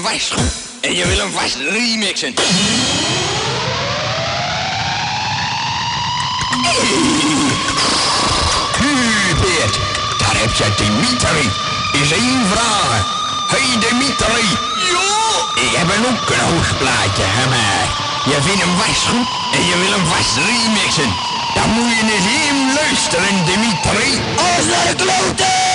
vast goed en je wil hem vast remixen. Hubert, daar heb je Dimitri. Is één vraag. Hey Dimitri. Jo! Ik heb een ook een hoogplaatje gemaakt. Je vindt hem vast goed en je wil hem vast remixen. Dan moet je eens even luisteren, Dimitri. Alles naar de kloten!